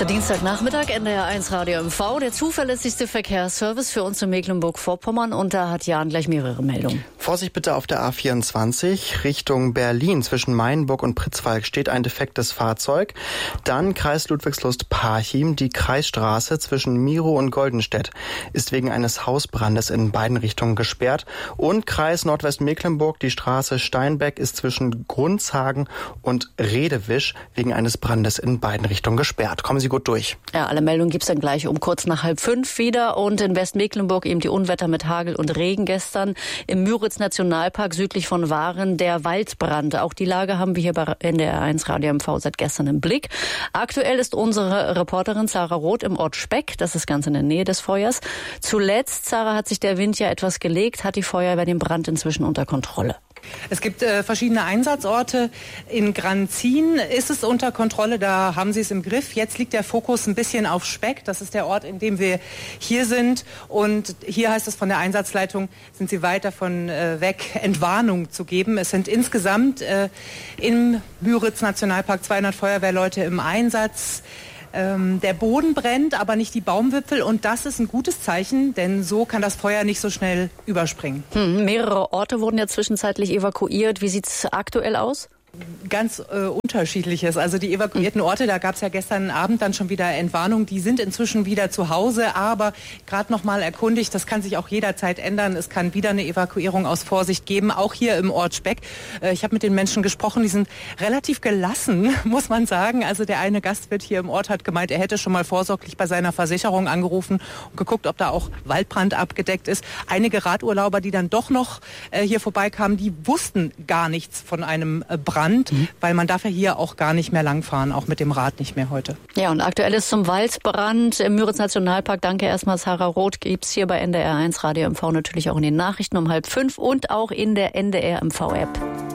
Der Dienstagnachmittag, NDR1 Radio MV, der zuverlässigste Verkehrsservice für uns in Mecklenburg-Vorpommern. Und da hat Jan gleich mehrere Meldungen. Vorsicht bitte auf der A24 Richtung Berlin. Zwischen Mainburg und Pritzwalk steht ein defektes Fahrzeug. Dann Kreis Ludwigslust-Parchim. Die Kreisstraße zwischen Mirow und Goldenstedt ist wegen eines Hausbrandes in beiden Richtungen gesperrt. Und Kreis Nordwestmecklenburg, die Straße Steinbeck ist zwischen Grundshagen und Redewisch wegen eines Brandes in beiden Richtungen gesperrt. Kommen Sie gut durch. Ja, alle Meldungen gibt's dann gleich um kurz nach 4:30 wieder. Und in Westmecklenburg eben die Unwetter mit Hagel und Regen gestern. Im Müritz-Nationalpark südlich von Waren der Waldbrand. Auch die Lage haben wir hier bei NDR1 Radio MV seit gestern im Blick. Aktuell ist unsere Reporterin Sarah Roth im Ort Speck. Das ist ganz in der Nähe des Feuers. Zuletzt, Sarah, hat sich der Wind ja etwas gelegt, hat die Feuerwehr den Brand inzwischen unter Kontrolle. Es gibt verschiedene Einsatzorte. In Granzin ist es unter Kontrolle, da haben sie es im Griff. Jetzt liegt der Fokus ein bisschen auf Speck. Das ist der Ort, in dem wir hier sind. Und hier heißt es von der Einsatzleitung, sind sie weit davon weg, Entwarnung zu geben. Es sind insgesamt im Müritz-Nationalpark 200 Feuerwehrleute im Einsatz. Der Boden brennt, aber nicht die Baumwipfel. Und das ist ein gutes Zeichen, denn so kann das Feuer nicht so schnell überspringen. Mehrere Orte wurden ja zwischenzeitlich evakuiert. Wie sieht's aktuell aus? Ganz Unterschiedliches. Also die evakuierten Orte, da gab es ja gestern Abend dann schon wieder Entwarnung. Die sind inzwischen wieder zu Hause, aber gerade noch mal erkundigt, das kann sich auch jederzeit ändern. Es kann wieder eine Evakuierung aus Vorsicht geben, auch hier im Ort Speck. Ich habe mit den Menschen gesprochen, die sind relativ gelassen, muss man sagen. Also der eine Gastwirt hier im Ort hat gemeint, er hätte schon mal vorsorglich bei seiner Versicherung angerufen und geguckt, ob da auch Waldbrand abgedeckt ist. Einige Radurlauber, die dann doch noch hier vorbeikamen, die wussten gar nichts von einem Brand. Weil man darf ja hier auch gar nicht mehr langfahren, auch mit dem Rad nicht mehr heute. Ja, und aktuell ist zum Waldbrand im Müritz-Nationalpark. Danke erstmal, Sarah Roth. Gibt's hier bei NDR1 Radio MV natürlich auch in den Nachrichten um 4:30 und auch in der NDR MV-App.